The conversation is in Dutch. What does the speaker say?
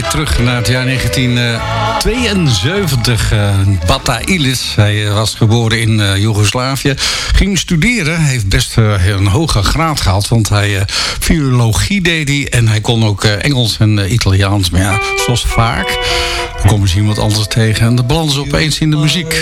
weer terug naar het jaar 1972. Bata Ilis, hij was geboren in Joegoslavië. Ging studeren, heeft best een hoge graad gehaald. Want hij filologie deed hij. En hij kon ook Engels en Italiaans. Maar ja, zoals vaak, dan komen ze iemand anders tegen. En de balans opeens in de muziek.